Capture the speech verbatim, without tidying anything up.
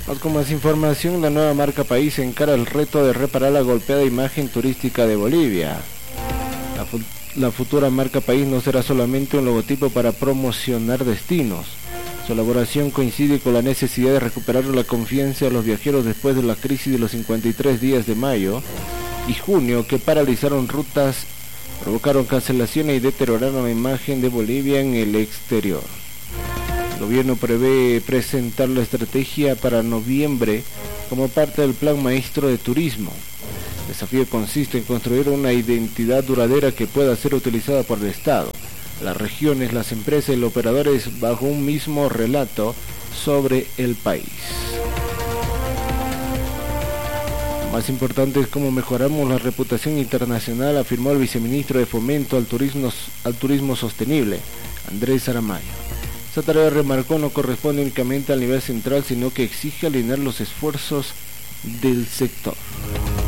Vamos con más información. La nueva marca País encara el reto de reparar la golpeada imagen turística de Bolivia. La, fu la futura marca País no será solamente un logotipo para promocionar destinos. Su elaboración coincide con la necesidad de recuperar la confianza de los viajeros después de la crisis de los cincuenta y tres días de mayo y junio, que paralizaron rutas, provocaron cancelaciones y deterioraron la imagen de Bolivia en el exterior. El gobierno prevé presentar la estrategia para noviembre como parte del Plan Maestro de Turismo. El desafío consiste en construir una identidad duradera que pueda ser utilizada por el Estado, las regiones, las empresas y los operadores bajo un mismo relato sobre el país. Lo más importante es cómo mejoramos la reputación internacional, afirmó el viceministro de Fomento al Turismo, al Turismo Sostenible, Andrés Aramayo. Esta tarea, remarcó, no corresponde únicamente al nivel central, sino que exige alinear los esfuerzos del sector.